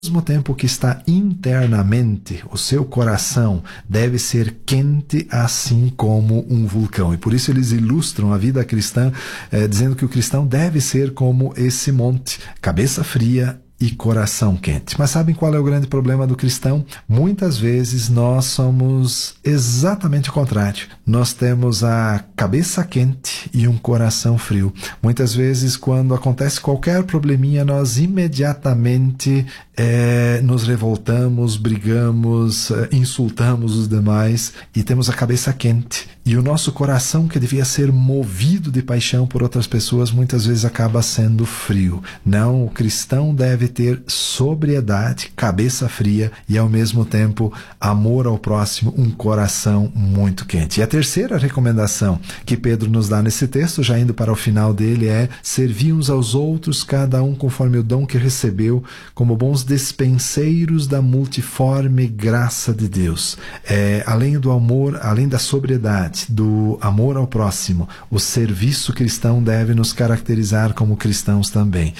mesmo tempo que está internamente, o seu coração deve ser quente assim como um vulcão. E por isso eles ilustram a vida cristã, dizendo que o cristão deve ser como esse monte, cabeça fria e coração quente. Mas sabem qual é o grande problema do cristão? Muitas vezes nós somos exatamente o contrário. Nós temos a cabeça quente e um coração frio. Muitas vezes, quando acontece qualquer probleminha, nós imediatamente nos revoltamos, brigamos, insultamos os demais e temos a cabeça quente. E o nosso coração, que devia ser movido de paixão por outras pessoas, muitas vezes acaba sendo frio. Não, o cristão deve ter sobriedade, cabeça fria e, ao mesmo tempo, amor ao próximo, um coração muito quente. E a terceira recomendação que Pedro nos dá nesse texto, já indo para o final dele, é servir uns aos outros, cada um conforme o dom que recebeu, como bons despenseiros da multiforme graça de Deus. Além do amor, além da sobriedade, do amor ao próximo, o serviço cristão deve nos caracterizar como cristãos também.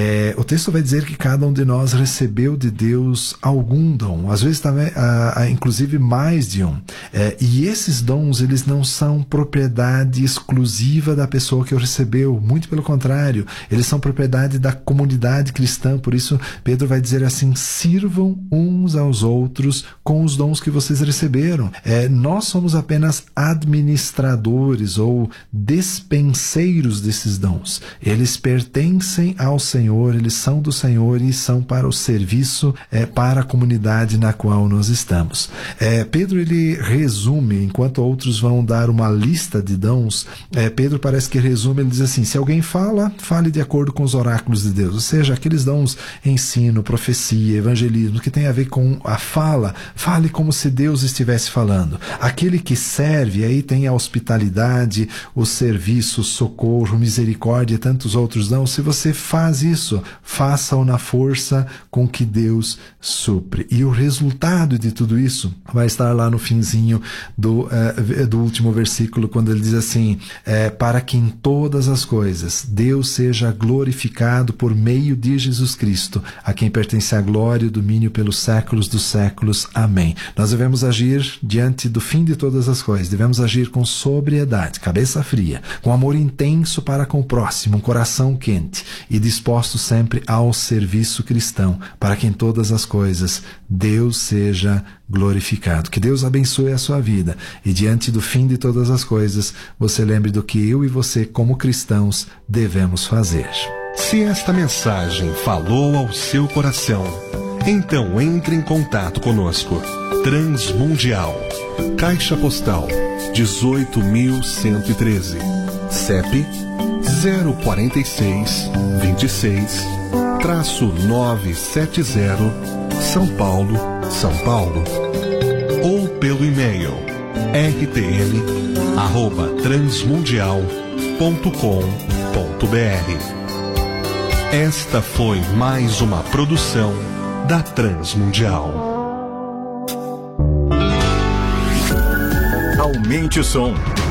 O texto vai dizer que cada um de nós recebeu de Deus algum dom, às vezes também, inclusive mais de um. E esses dons, eles não são propriedade exclusiva da pessoa que o recebeu, muito pelo contrário, eles são propriedade da comunidade cristã. Por isso Pedro vai dizer assim: sirvam uns aos outros com os dons que vocês receberam. Nós somos apenas administradores ou despenseiros desses dons. Eles pertencem ao Senhor, eles são do Senhor e são para o serviço, para a comunidade na qual nós estamos. Pedro, ele resume, enquanto outros vão dar uma lista de dons, Pedro parece que resume, ele diz assim: se alguém fala, fale de acordo com os oráculos de Deus, ou seja, aqueles dons, ensino, profecia, evangelismo, que tem a ver com a fala, fale como se Deus estivesse falando. Aquele que serve, aí tem a hospitalidade, o serviço, o socorro, misericórdia e tantos outros dons. Se você faz isso, faça-o na força com que Deus supre. E o resultado de tudo isso vai estar lá no finzinho do último versículo, quando ele diz assim: para que em todas as coisas Deus seja glorificado por meio de Jesus Cristo, a quem pertence a glória e o domínio pelos séculos dos séculos. Amém. Nós devemos agir diante do fim de todas as coisas, devemos agir com sobriedade, cabeça fria, com amor intenso para com o próximo, um coração quente e disposto sempre ao serviço cristão, para que em todas as coisas Deus seja glorificado. Que Deus abençoe a sua vida e, diante do fim de todas as coisas, você lembre do que eu e você, como cristãos, devemos fazer. Se esta mensagem falou ao seu coração, então entre em contato conosco. Transmundial, Caixa Postal 18.113, CEP 04626-970, São Paulo, São Paulo. Ou pelo e-mail rtm@transmundial.com.br. Esta foi mais uma produção da Transmundial. Aumente o som.